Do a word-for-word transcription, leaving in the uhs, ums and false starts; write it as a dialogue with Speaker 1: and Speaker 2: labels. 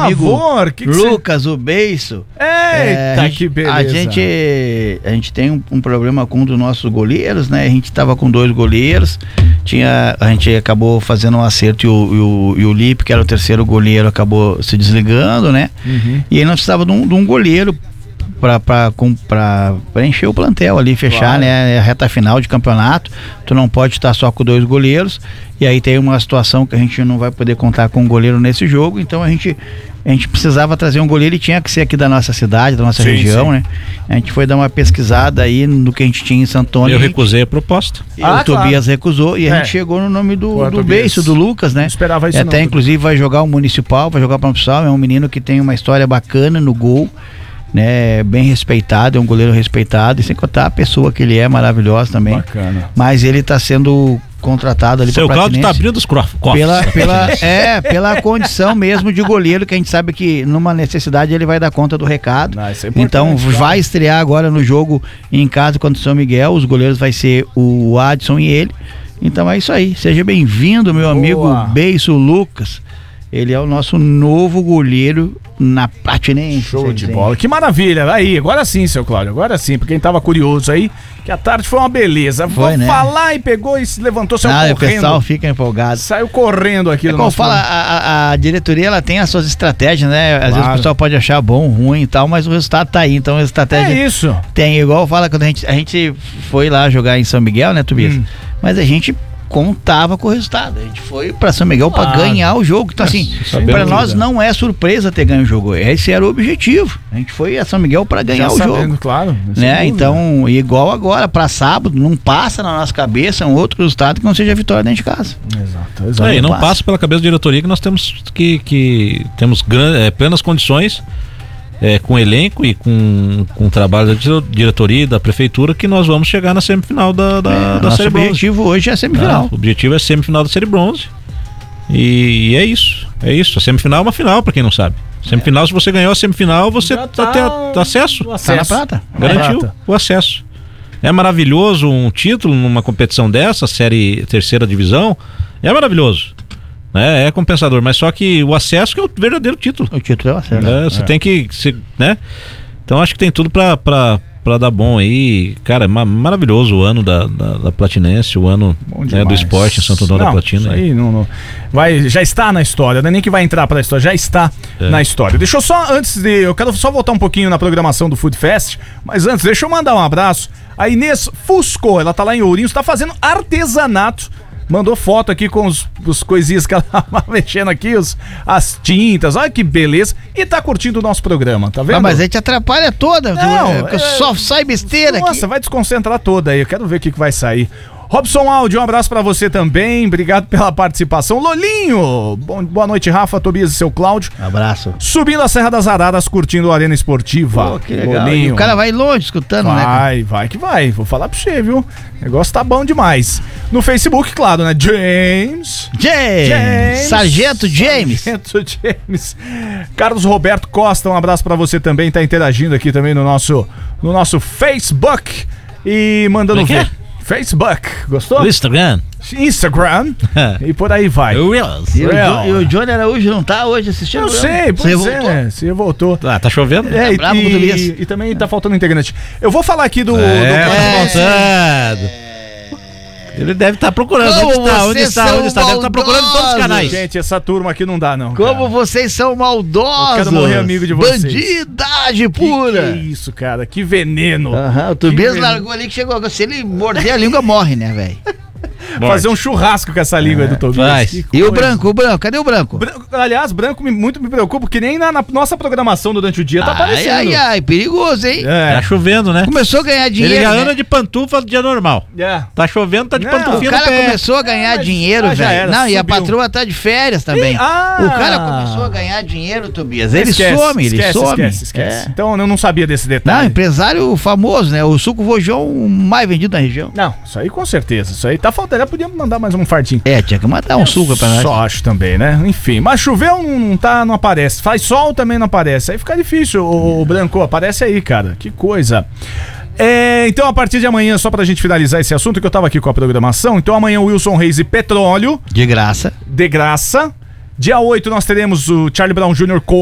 Speaker 1: amigo
Speaker 2: favor, que que
Speaker 1: Lucas, cê... o Beiço.
Speaker 2: Eita,
Speaker 1: é, a gente,
Speaker 2: que beleza.
Speaker 1: A gente, a gente tem um, um problema com um dos nossos goleiros, né? A gente tava com dois goleiros, tinha, a gente acabou fazendo um acerto e o, e o, e o Lipe, que era o terceiro goleiro, acabou se desligando, né? Uhum. E aí nós precisávamos de um, de um goleiro Pra, pra, pra, pra encher o plantel ali, fechar, claro, né, a reta final de campeonato. Tu não pode estar só com dois goleiros, e aí tem uma situação que a gente não vai poder contar com um goleiro nesse jogo, então a gente, a gente precisava trazer um goleiro e tinha que ser aqui da nossa cidade, da nossa sim, região, sim. né? A gente foi dar uma pesquisada aí no que a gente tinha em Santo Antônio.
Speaker 3: Eu recusei a proposta.
Speaker 1: Ah, o Tobias
Speaker 2: claro.
Speaker 1: recusou e a
Speaker 2: é.
Speaker 1: gente chegou no nome do,
Speaker 2: Boa,
Speaker 1: do Beiço, do Lucas, né?
Speaker 2: Não esperava isso.
Speaker 1: Até
Speaker 2: não,
Speaker 1: inclusive vai jogar o Municipal, vai jogar para o Municipal, é um menino que tem uma história bacana no gol, né, bem respeitado, é um goleiro respeitado, e sem contar a pessoa que ele é, maravilhosa também.
Speaker 2: Bacana.
Speaker 1: Mas ele está sendo contratado ali
Speaker 3: para o Cláudio tá abrindo os cofres.
Speaker 1: Pela, pela, é, pela condição mesmo de goleiro, que a gente sabe que numa necessidade ele vai dar conta do recado.
Speaker 2: Não, isso é
Speaker 1: então
Speaker 2: claro.
Speaker 1: Vai estrear agora no jogo em casa contra o São Miguel, os goleiros vai ser o Adson e ele. Então é isso aí, seja bem-vindo, meu Boa. amigo Beiço Lucas. Ele é o nosso novo goleiro na Platinense.
Speaker 2: Show de bola. Que maravilha. Aí, agora sim, seu Cláudio. Agora sim, pra quem tava curioso aí, que a tarde foi uma beleza. Foi, Vou né? falar e pegou e se levantou, saiu
Speaker 1: ah,
Speaker 2: correndo.
Speaker 1: O pessoal fica empolgado.
Speaker 2: Saiu correndo aqui.
Speaker 1: É como fala, a, a diretoria, ela tem as suas estratégias, né? Às claro. vezes o pessoal pode achar bom, ruim e tal, mas o resultado tá aí. Então a estratégia...
Speaker 2: É isso.
Speaker 1: Tem, igual fala, quando a gente, a gente foi lá jogar em São Miguel, né, Tobias? Hum. Mas a gente... contava com o resultado. A gente foi pra São Miguel claro. pra ganhar o jogo. Então, assim, pra nós não é surpresa ter ganho o jogo. Esse era o objetivo. A gente foi a São Miguel pra ganhar Já o sabendo, jogo.
Speaker 2: Claro.
Speaker 1: Né? Então, igual agora, pra sábado, não passa na nossa cabeça um outro resultado que não seja a vitória dentro de casa.
Speaker 2: Exato. exato.
Speaker 3: É, e não passa. passa pela cabeça da diretoria que nós temos que, que temos gran, é, plenas condições. É, com o elenco e com, com o trabalho da diretoria e da prefeitura, que nós vamos chegar na semifinal da, da,
Speaker 1: é,
Speaker 3: da Série Bronze.
Speaker 1: O objetivo hoje é a semifinal.
Speaker 3: É, o objetivo é a semifinal da Série Bronze. E, e é isso. É isso. A semifinal é uma final, pra quem não sabe. Semifinal, é. se você ganhou a semifinal, você tá, tem acesso.
Speaker 2: acesso.
Speaker 1: Tá na prata.
Speaker 3: Garantiu
Speaker 2: prata.
Speaker 3: o acesso. É maravilhoso um título numa competição dessa, série terceira divisão. É maravilhoso. É, é compensador, mas só que o acesso que é o verdadeiro título.
Speaker 1: O título é o acesso.
Speaker 3: É, você
Speaker 1: é.
Speaker 3: tem que, você, né? Então acho que tem tudo pra, pra, pra dar bom aí. Cara, é ma- maravilhoso o ano da, da, da Platinense, o ano né, do esporte em Santo Antônio da Platina.
Speaker 2: Isso aí não, não. Vai, já está na história, não é nem que vai entrar pra história, já está é. na história. Deixa eu só, antes de, eu quero só voltar um pouquinho na programação do Food Fest, mas antes, deixa eu mandar um abraço. A Inês Fusco, ela tá lá em Ourinhos, tá fazendo artesanato. Mandou foto aqui com os, os coisinhas que ela tava mexendo aqui, os, as tintas, olha que beleza. E tá curtindo o nosso programa, tá vendo?
Speaker 1: Ah, mas a gente atrapalha toda,
Speaker 2: não,
Speaker 1: é, só sai besteira
Speaker 2: nossa,
Speaker 1: aqui.
Speaker 2: Nossa, vai desconcentrar toda aí, eu quero ver o que, que vai sair. Robson Aldi, um abraço pra você também, obrigado pela participação. Lolinho, bom, boa noite, Rafa, Tobias e seu Cláudio.
Speaker 1: Abraço.
Speaker 2: Subindo a Serra das Araras, curtindo a Arena Esportiva.
Speaker 1: Pô, que legal.
Speaker 2: Lolinho.
Speaker 1: E o cara vai longe escutando,
Speaker 2: vai,
Speaker 1: né?
Speaker 2: Vai, vai que vai, vou falar pra você, viu? O negócio tá bom demais. No Facebook, claro, né? James.
Speaker 1: James. James. Sargento James.
Speaker 2: Sargento James. Carlos Roberto Costa, um abraço pra você também, tá interagindo aqui também no nosso, no nosso Facebook e mandando ver. Facebook, gostou?
Speaker 3: Instagram.
Speaker 2: Instagram. E por aí vai.
Speaker 1: E o, e o Johnny Araújo não tá hoje assistindo?
Speaker 2: Eu sei, pois
Speaker 1: você
Speaker 2: é,
Speaker 1: voltou?
Speaker 2: você voltou.
Speaker 3: Ah, tá chovendo?
Speaker 2: É,
Speaker 1: tá
Speaker 2: e,
Speaker 1: bravo com o Tobias.
Speaker 2: e, e também tá faltando integrante. Eu vou falar aqui do...
Speaker 3: É,
Speaker 2: do
Speaker 3: é, ele deve estar tá procurando.
Speaker 1: Como
Speaker 3: onde está? Onde está? Onde está? Deve estar tá procurando em todos os canais.
Speaker 2: Gente, essa turma aqui não dá, não.
Speaker 1: Como
Speaker 2: cara.
Speaker 1: vocês são maldosos.
Speaker 2: Eu quero morrer amigo de vocês.
Speaker 1: Bandidagem pura.
Speaker 2: Que, que isso, cara. Que veneno.
Speaker 1: Aham, o Tobias largou ali que chegou. Se ele morder a língua, morre, né, velho?
Speaker 2: Fazer um churrasco com essa língua é, do Tobias.
Speaker 1: E o branco, o branco, cadê o branco?
Speaker 2: branco aliás, branco me, muito me preocupa, que nem na, na nossa programação durante o dia tá
Speaker 1: ai,
Speaker 2: aparecendo.
Speaker 1: Ai, ai, perigoso, hein?
Speaker 3: É. Tá chovendo, né?
Speaker 1: Começou a ganhar dinheiro.
Speaker 3: Ele já
Speaker 1: né?
Speaker 3: anda de pantufa no dia normal.
Speaker 2: É.
Speaker 3: Tá chovendo, tá de
Speaker 2: Não,
Speaker 3: pantufinha.
Speaker 1: O cara
Speaker 3: no pé.
Speaker 1: começou a ganhar
Speaker 2: é,
Speaker 1: dinheiro,
Speaker 2: ah,
Speaker 1: velho. Não,
Speaker 2: subiu.
Speaker 1: e a patroa tá de férias também.
Speaker 2: E, ah,
Speaker 1: o cara começou a ganhar dinheiro, Tobias. Ele
Speaker 2: esquece,
Speaker 1: some, ele
Speaker 2: esquece,
Speaker 1: some.
Speaker 2: Esquece, esquece.
Speaker 1: É.
Speaker 2: Então eu não sabia desse detalhe.
Speaker 1: Não, empresário famoso, né? O suco Vojão mais vendido na região.
Speaker 2: Não, isso aí com certeza. Isso aí tá faltando. Já podíamos mandar mais um fartinho.
Speaker 1: É, tinha que mandar um
Speaker 2: eu
Speaker 1: suco pra nós.
Speaker 2: Só acho também, né? Enfim, mas choveu não, não tá, não aparece. Faz sol também não aparece. Aí fica difícil, o, o Branco. Aparece aí, cara. Que coisa. É, então, a partir de amanhã, só pra gente finalizar esse assunto, que eu tava aqui com a programação. Então, amanhã, Wilson Reis e Petróleo.
Speaker 1: De graça.
Speaker 2: De graça. Dia oito, nós teremos o Charlie Brown Júnior